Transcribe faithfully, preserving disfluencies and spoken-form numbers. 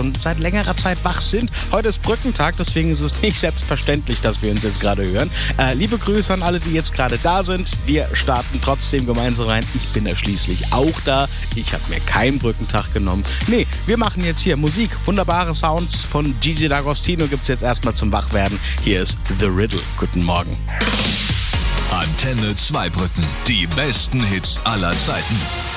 schon seit längerer Zeit wach sind. Heute ist Brückentag, deswegen ist es nicht selbstverständlich, dass wir uns jetzt gerade hören. Äh, liebe Grüße an alle, die jetzt gerade da sind. Wir starten trotzdem gemeinsam rein. Ich bin ja schließlich auch da. Ich habe mir keinen Brückentag genommen. Nee, wir machen jetzt hier Musik. Wunderbare Sounds von Gigi D'Agostino gibt es jetzt erstmal zum Wachwerden. Hier ist The Riddle. Guten Morgen. Antenne Zweibrücken. Die besten Hits aller Zeiten.